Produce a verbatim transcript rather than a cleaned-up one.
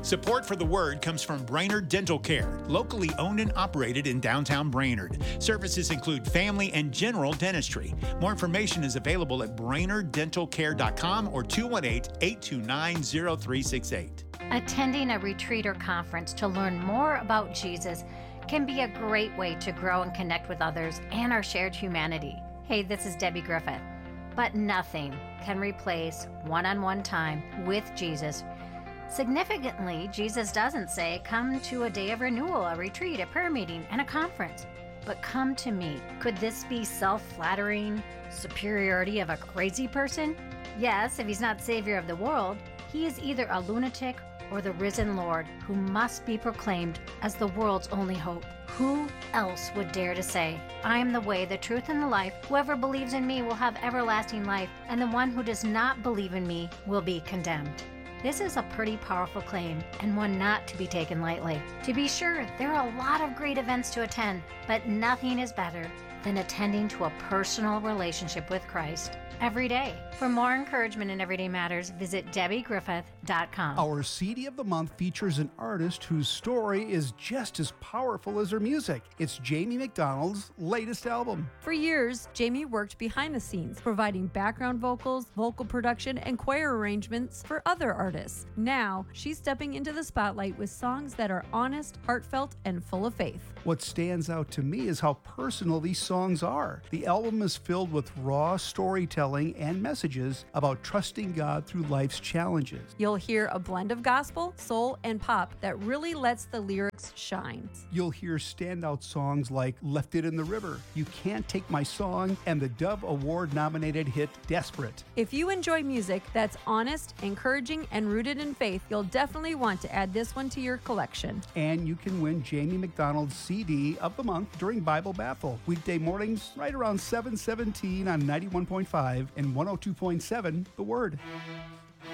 Support for the Word comes from Brainerd Dental Care, locally owned and operated in downtown Brainerd. Services include family and general dentistry. More information is available at brainerd dental care dot com or two one eight, eight two nine, zero three six eight. Attending a retreat or conference to learn more about Jesus can be a great way to grow and connect with others and our shared humanity. Hey, this is Debbie Griffith. But nothing can replace one-on-one time with Jesus. Significantly, Jesus doesn't say, come to a day of renewal, a retreat, a prayer meeting, and a conference, but come to me. Could this be self-flattering superiority of a crazy person? Yes, if he's not savior of the world, he is either a lunatic or the risen Lord who must be proclaimed as the world's only hope. Who else would dare to say, I am the way, the truth, and the life. Whoever believes in me will have everlasting life, and the one who does not believe in me will be condemned. This is a pretty powerful claim, and one not to be taken lightly. To be sure, there are a lot of great events to attend, but nothing is better than attending to a personal relationship with Christ every day. For more encouragement in Everyday Matters, visit debbie griffith dot com. Our C D of the month features an artist whose story is just as powerful as her music. It's Jamie McDonald's latest album. For years, Jamie worked behind the scenes, providing background vocals, vocal production, and choir arrangements for other artists. Now, she's stepping into the spotlight with songs that are honest, heartfelt, and full of faith. What stands out to me is how personal these songs are. The album is filled with raw storytelling and messages about trusting God through life's challenges. You'll hear a blend of gospel, soul, and pop that really lets the lyrics shine. You'll hear standout songs like Left It in the River, You Can't Take My Song, and the Dove Award-nominated hit Desperate. If you enjoy music that's honest, encouraging, and rooted in faith, you'll definitely want to add this one to your collection. And you can win Jamie McDonald's C D of the month during Bible Battle. Weekday mornings right around seven seventeen on ninety-one point five and one oh two point seven The Word.